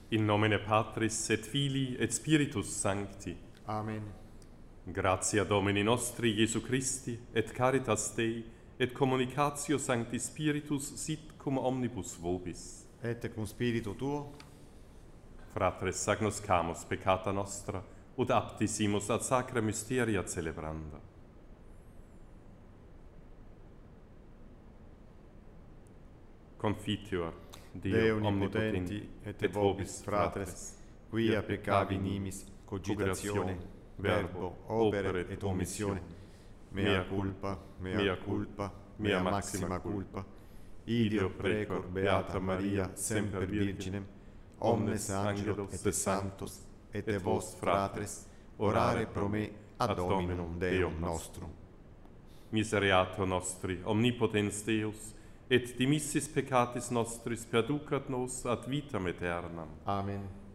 In nomine Patris et Filii et Spiritus Sancti. Amen. Gratia Domini nostri Iesu Christi, et caritas Dei, et communicatio Sancti Spiritus sit cum omnibus vobis. Et cum spiritu tuo, Fratres, agnoscamus peccata nostra, ut aptisimus ad sacra mysteria celebranda. Confiteor, Deo omnipotenti, et vobis, fratres, quia peccavi nimis, cogitatione, verbo, opere et omissione, mea culpa, mea maxima culpa, ideo precor Beata Maria, semper Virginem, omnes angelos et sanctos, et vos, fratres, orare pro me ad Dominum Deum nostrum. Misereatur nostri, omnipotens Deus, et dimissis peccatis nostris perducat nos ad vitam aeternam. Amen.